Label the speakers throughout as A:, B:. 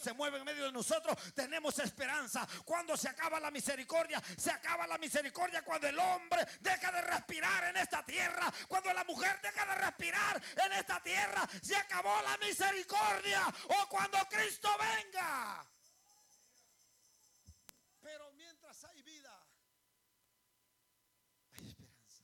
A: se mueve en medio de nosotros, tenemos esperanza. Cuando se acaba la misericordia, se acaba la misericordia cuando el hombre deja de respirar en esta tierra, cuando la mujer deja de respirar en esta tierra, se acabó la misericordia, o cuando Cristo venga. Pero mientras hay vida, hay esperanza.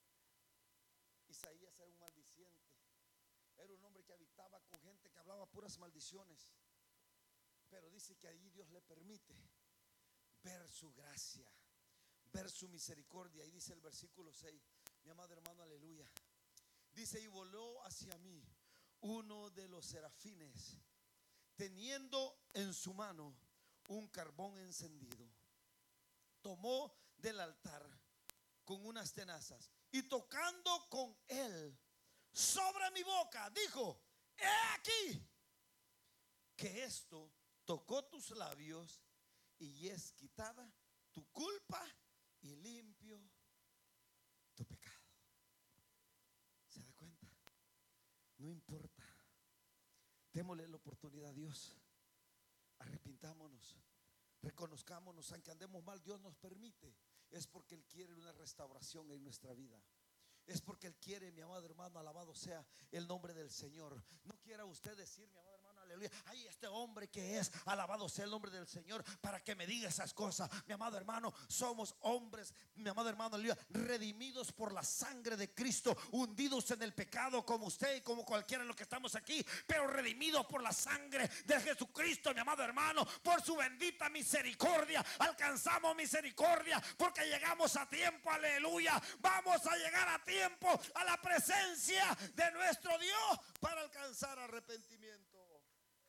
A: Isaías era un maldiciente, era un hombre que habitaba con gente que hablaba puras maldiciones, pero dice que allí Dios le permite ver su gracia, ver su misericordia. Y dice el versículo 6, mi amado hermano, aleluya. Dice: y voló hacia mí uno de los serafines, teniendo en su mano un carbón encendido. Tomó del altar con unas tenazas y tocando con él sobre mi boca, dijo: he aquí que esto tocó tus labios y es quitada tu culpa y limpio tu pecado. ¿Se da cuenta? No importa, démosle la oportunidad a Dios, arrepintámonos, reconozcámonos, aunque andemos mal. Dios nos permite, es porque Él quiere una restauración en nuestra vida. Es porque Él quiere, mi amado hermano, alabado sea el nombre del Señor. No quiera usted decir, mi amado hermano, aleluya, ay, este hombre que es, alabado sea el nombre del Señor, para que me diga esas cosas. Mi amado hermano, somos hombres, mi amado hermano, aleluya, redimidos por la sangre de Cristo, hundidos en el pecado como usted y como cualquiera de los que estamos aquí, pero redimidos por la sangre de Jesucristo, mi amado hermano. Por su bendita misericordia alcanzamos misericordia, porque llegamos a tiempo, aleluya. Vamos a llegar a tiempo a la presencia de nuestro Dios para alcanzar arrepentimiento.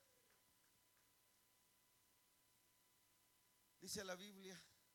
A: Dice la Biblia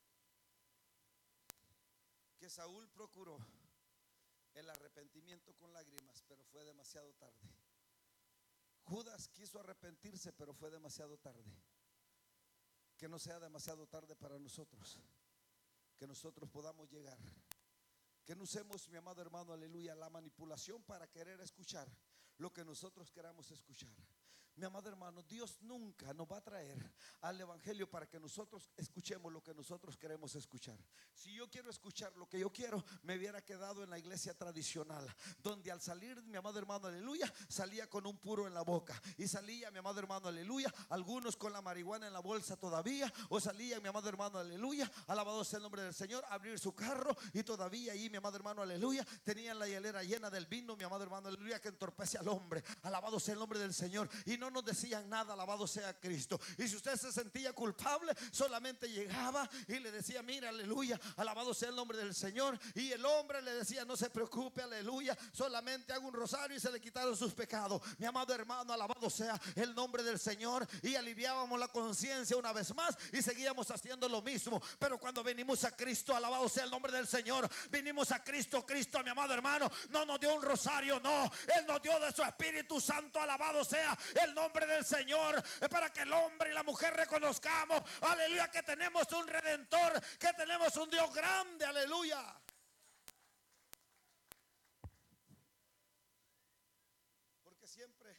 A: que Saúl procuró el arrepentimiento con lágrimas, pero fue demasiado tarde. Judas quiso arrepentirse, pero fue demasiado tarde. Que no sea demasiado tarde para nosotros, que nosotros podamos llegar. Que no usemos, mi amado hermano, aleluya, la manipulación para querer escuchar lo que nosotros queramos escuchar. Mi amado hermano, Dios nunca nos va a traer al evangelio para que nosotros escuchemos lo que nosotros queremos escuchar. Si yo quiero escuchar lo que yo quiero, me hubiera quedado en la iglesia tradicional, donde al salir, mi amado hermano, aleluya, salía con un puro en la boca, y salía, mi amado hermano, aleluya, algunos con la marihuana en la bolsa todavía, o salía, mi amado hermano, aleluya, alabado sea el nombre del Señor, a abrir su carro, y todavía ahí, mi amado hermano, aleluya, tenían la hielera llena del vino, mi amado hermano, aleluya, que entorpece al hombre. Alabado sea el nombre del Señor. Y no nos decían nada, alabado sea Cristo. Y si usted se sentía culpable, solamente llegaba y le decía: mira, aleluya, alabado sea el nombre del Señor. Y el hombre le decía: no se preocupe, aleluya, solamente haga un rosario y se le quitaron sus pecados. Mi amado hermano, alabado sea el nombre del Señor. Y aliviábamos la conciencia una vez más y seguíamos haciendo lo mismo. Pero cuando venimos a Cristo, alabado sea el nombre del Señor, vinimos a Cristo, mi amado hermano, no nos dio un rosario, no, Él nos dio de su Espíritu Santo, alabado sea el nombre del Señor, para que el hombre y la mujer reconozcamos, aleluya, que tenemos un Redentor, que tenemos un Dios grande, aleluya. Porque siempre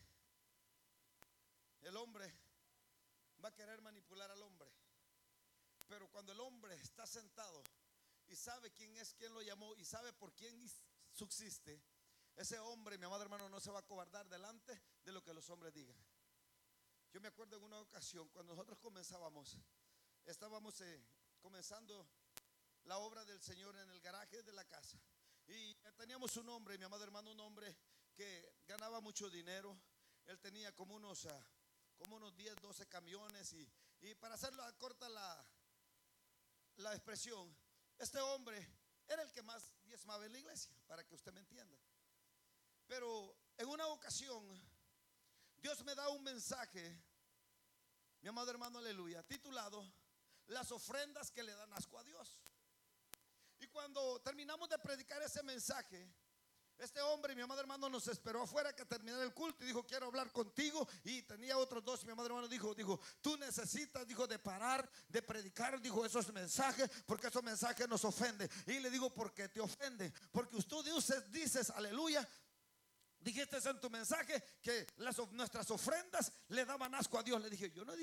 A: el hombre va a querer manipular al hombre, pero cuando el hombre está sentado y sabe quién es quien lo llamó y sabe por quién subsiste, ese hombre, mi amado hermano, no se va a acobardar delante de lo que los hombres digan. Yo me acuerdo en una ocasión cuando nosotros estábamos comenzando la obra del Señor en el garaje de la casa, y teníamos un hombre, mi amado hermano, un hombre que ganaba mucho dinero. Él tenía como unos 10, 12 camiones, y para hacerlo corta la expresión, este hombre era el que más diezmaba en la iglesia, para que usted me entienda. Pero en una ocasión Dios me da un mensaje, mi amado hermano, aleluya, titulado: las ofrendas que le dan asco a Dios. Y cuando terminamos de predicar ese mensaje, este hombre, mi amado hermano, nos esperó afuera que terminara el culto y dijo: quiero hablar contigo. Y tenía otros dos, mi amado hermano, dijo, tú necesitas, de parar de predicar, esos mensajes, porque esos mensajes nos ofenden. Y le digo: ¿por qué te ofenden? Porque usted dices, aleluya, dijiste en tu mensaje que nuestras ofrendas le daban asco a Dios. Le dije: yo no